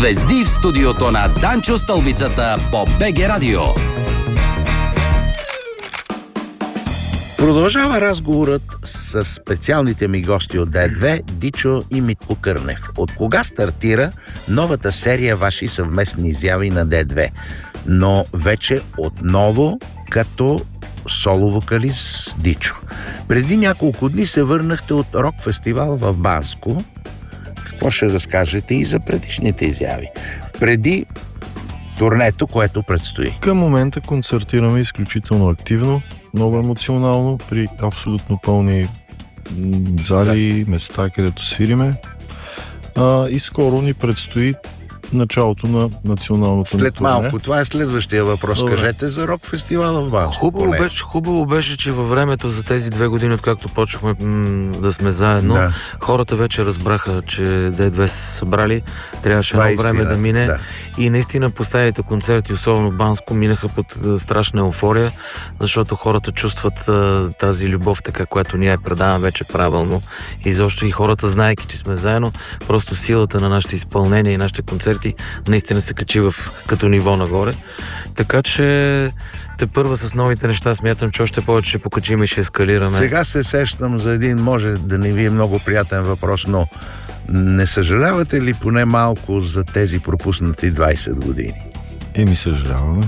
Звезди в студиото на Данчо Стълбицата по БГ Радио. Продължава разговорът с специалните ми гости от Д2, Дичо и Митко Кърнев. От кога стартира новата серия ваши съвместни изяви на Д2? Но вече отново като соло-вокалист Дичо. Преди няколко дни се върнахте от рок-фестивал в Банско. Какво ще разкажете и за предишните изяви? Преди турнето, което предстои. Към момента концертираме изключително активно, много емоционално, при абсолютно пълни зали, места, където свириме. И скоро ни предстои началото на националното След турне. малко. Това е следващия въпрос. Добре. Кажете за рок-фестивала в Банско. Хубаво беше, че във времето за тези 2 години, откакто почнахме да сме заедно, хората вече разбраха, че D2 са събрали. Трябваше едно време да мине. Да. И наистина поставите концерти, особено в Банско, минаха под страшна еуфория, защото хората чувстват тази любов, така, която ние предаваме вече правилно. И защо и хората, знаейки, че сме заедно, просто силата на нашите изпълнения и нашите концерти наистина се качи като ниво нагоре. Така че тепърва с новите неща смятам, че още повече ще покачим и ще ескалираме. Сега се сещам за един, може да не ви е много приятен въпрос, но не съжалявате ли поне малко за тези пропуснати 20 години? Съжаляваме.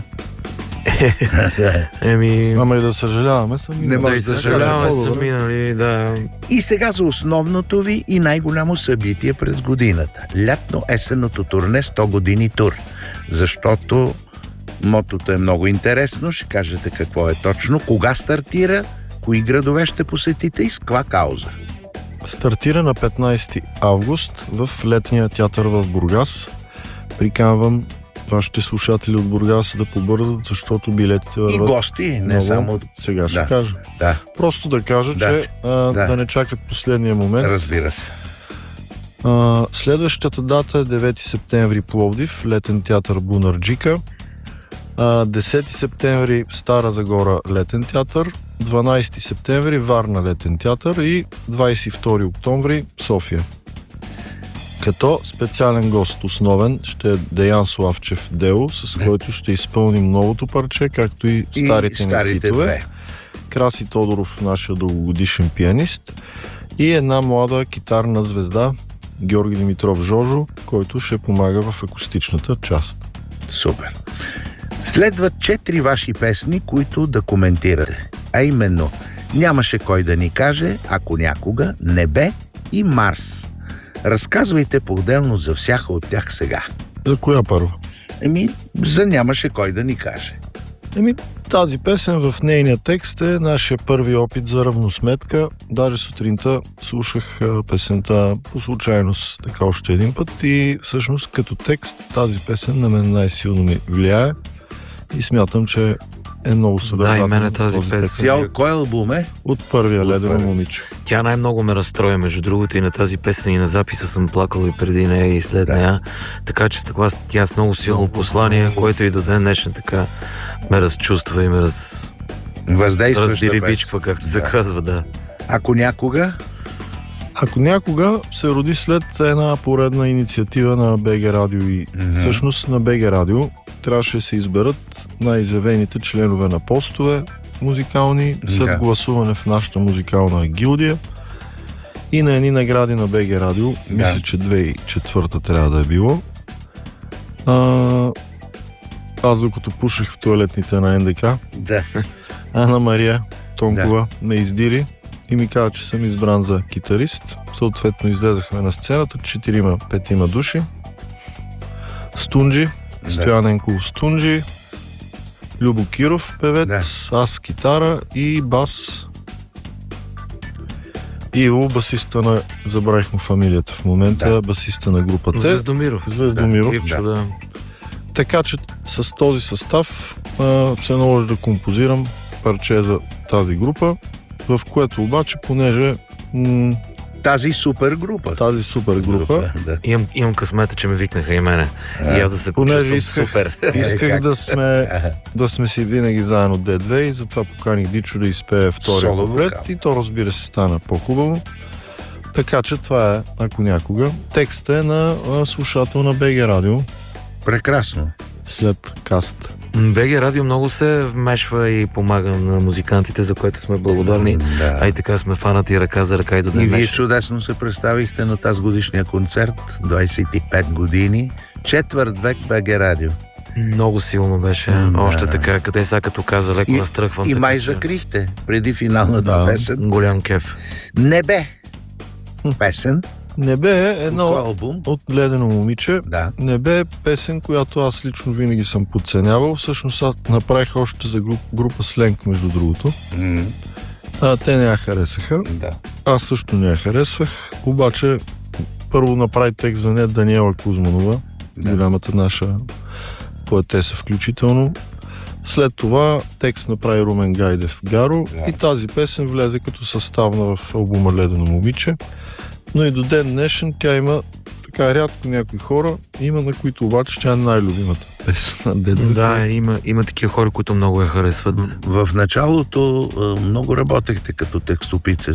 Ама и да съжаляваме сами. Не може да съжаляваме сами, нали, да. И сега за основното ви и най-голямо събитие през годината. Лятно-есенното турне 100 години тур. Защото мотото е много интересно. Ще кажете какво е точно. Кога стартира? Кои градове ще посетите и с каква кауза? Стартира на 15 август в летния театър в Бургас. Приканвам вашите слушатели от Бургас да побързат, защото билетите върват. И гости, не само... Сега ще кажа. Да. Просто да кажа, че да не чакат последния момент. Разбира се. Следващата дата е 9 септември Пловдив, летен театър Бунарджика. 10 септември Стара Загора, летен театър. 12 септември Варна, летен театър. И 22 октомври София. Като специален гост основен ще е Деян Славчев Дело, с който ще изпълним новото парче, както и старите хитове. Краси Тодоров, нашия дългогодишен пианист, и една млада китарна звезда Георги Димитров Жожо, който ще помага в акустичната част. Супер! Следват 4 ваши песни, които да коментирате. А именно "Нямаше кой да ни каже", "Ако някога", "Небе" и "Марс". Разказвайте по-отделно за всяка от тях сега. За коя първа? За "Нямаше кой да ни каже". Тази песен в нейния текст е нашия първи опит за равносметка. Даже сутринта слушах песента по случайност така още един път и всъщност като текст тази песен на мен най-силно ми влияе и смятам, че е много съдържателна. Да, и мене тази песен. Кой албум е? От първия "Ледено момиче". Тя най-много ме разстроя, между другото, и на тази песен, и на записа съм плакал и преди нея, и след нея. Така че тя с много силно послание, което и до ден днешен така ме разчувства и ме раздирибичва, както се казва, да. Ако някога? Ако някога се роди след една поредна инициатива на БГ Радио и всъщност на БГ Радио трябваше да се изберат най-изявените членове на постове музикални след гласуване в нашата музикална гилдия и на едни награди на БГ Радио. Мисля, че 2004 трябва да е било. Аз докато пушех в туалетните на НДК, Ана Мария Тонкова ме издири и ми каза, че съм избран за китарист. Съответно излезахме на сцената 4-5 души. Стунджи, Стоян Енков Стунджи, Любо Киров певец, аз китара и бас. Иво, басиста на... Забравих му фамилията в момента, басиста на групата. Звездомиров. Така че с този състав се наложи да композирам парче за тази група, в което обаче, понеже тази супер група. Имам късмета, че ме викнаха и мене. И аз да се почувствам супер. Исках да сме си винаги заедно D2 и затова поканих Дичо да изпее втория куплет и то, разбира се, стана по-хубаво. Така че това е, ако някога. Текстът е на слушател на БГ Радио Прекрасно. след каст. БГ Радио много се вмешва и помага на музикантите, за което сме благодарни. Да. А и така сме фанати ръка за ръка и до ден И вие днешен. чудесно се представихте на тази годишния концерт, 25 години, четвърт век БГ Радио. Много силно беше. Още така, къде сега като каза, леко настръхвам. И така, май че закрихте преди финалната песен. голям кеф. Небе. Песен. Небе е едно Кой албум? от Ледено момиче. Да. Небе е песен, която аз лично винаги съм подценявал. Всъщност аз направих още за група Сленг, между другото. Те не я харесаха. Да. Аз също не я харесвах. Обаче първо направи текст за нея Даниела Кузманова, голямата наша поетеса включително. След това текст направи Румен Гайдев Гаро и тази песен влезе като съставна в албума Ледено момиче. Но и до ден днешен тя има така рядко някои хора, има на които обаче тя е най-любимата песен на ДДВ. Да, има такива хора, които много я харесват. В началото много работехте като текстопице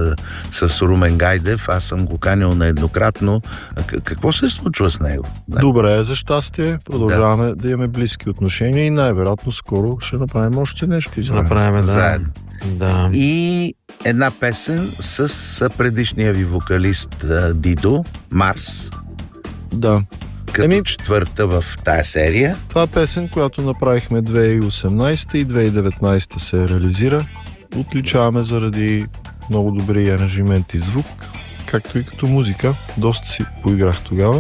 с Румен Гайдев. Аз съм го канил нееднократно. Какво се случва с него? Добре, за щастие. Продължаваме да имаме близки отношения и най-вероятно скоро ще направим още нещо. Ще направим, заедно. Да. И една песен с предишния ви вокалист Дидо, Марс. Да. Като четвърта в тая серия. Това е песен, която направихме 2018 и 2019 се реализира. Отличаваме заради много добри аранжименти и звук, както и като музика. Доста си поиграх тогава.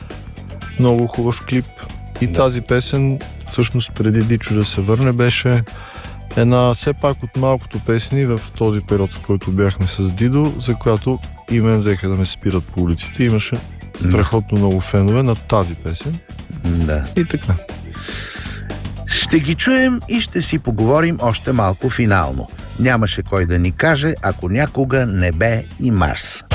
Много хубав клип. И тази песен, всъщност преди Дичо да се върне, беше една все пак от малкото песни в този период, в който бяхме с Дидо, за която и мен взеха да ме спират по улиците. Имаше страхотно много фенове на тази песен. Да. И така. Ще ги чуем и ще си поговорим още малко финално. Нямаше кой да ни каже, ако някога Небе и Марс.